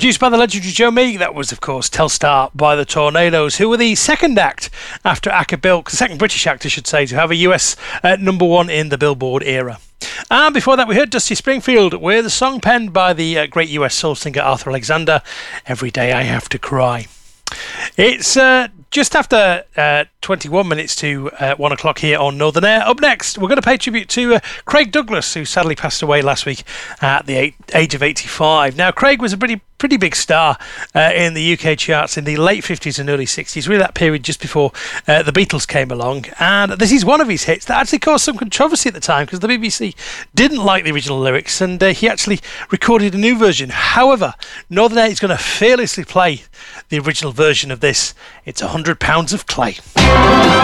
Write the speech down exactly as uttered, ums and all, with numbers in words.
Produced by the legendary Joe Meek, that was, of course, Telstar by the Tornadoes, who were the second act after Acker Bilk, the second British act, I should say, to have a U S uh, number one in the Billboard era. And before that, we heard Dusty Springfield with a song penned by the uh, great U S soul singer Arthur Alexander, Every Day I Have to Cry. It's uh, just after uh, twenty-one minutes to uh, one o'clock here on Northern Air. Up next, we're going to pay tribute to uh, Craig Douglas, who sadly passed away last week at the eight, age of eighty-five. Now, Craig was a pretty pretty big star uh, in the U K charts in the late fifties and early sixties, really that period just before uh, the Beatles came along. And this is one of his hits that actually caused some controversy at the time because the B B C didn't like the original lyrics, and uh, he actually recorded a new version. However, Northern Air is going to fearlessly play the original version of this. It's one hundred pounds of Clay.